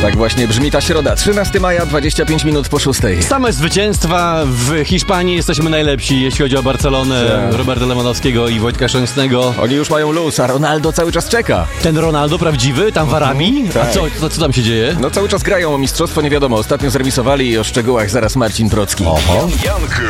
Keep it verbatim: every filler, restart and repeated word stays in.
Tak właśnie brzmi ta środa, trzynastego maja, dwadzieścia pięć minut po szóstej. Same zwycięstwa w Hiszpanii, jesteśmy najlepsi, jeśli chodzi o Barcelonę, Tak. Roberta Lewandowskiego i Wojtka Szczęsnego. Oni już mają luz, a Ronaldo cały czas czeka. Ten Ronaldo prawdziwy, tam w Arabii? A tak. co, co, co tam się dzieje? No cały czas grają o mistrzostwo, nie wiadomo, ostatnio zremisowali i o szczegółach zaraz Marcin Procki. Oho.